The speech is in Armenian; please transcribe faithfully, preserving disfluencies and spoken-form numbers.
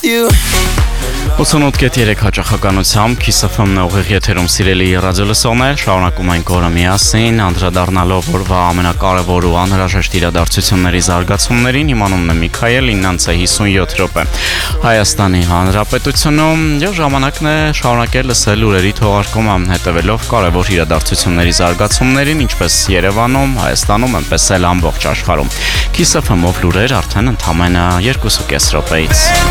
you. ութանոթ կետ երեք հաճախականությամբ Kiss F M-ն ուղիղ եթերում սիրելի ռադիոլսողներ, շարունակում ենք օրը միասին, անդրադառնալով օրվա ամենակարևոր ու անհրաժեշտ իրադարձությունների զարգացումներին, իմանումն է Միքայել, իննանց է հիսունյոթ րոպե։ Հայաստանի Հանրապետությունում եւ ժամանակն է շարունակել լսել լուրերի թողարկումը, հետևելով կարևոր իրադարձությունների զարգացումներին, ինչպես Երևանում, Հայաստանում, այնպես էլ ամբողջ աշխարհում։ Kiss F M-ով լուրեր արդեն ընդամենը երկու կես րոպեից։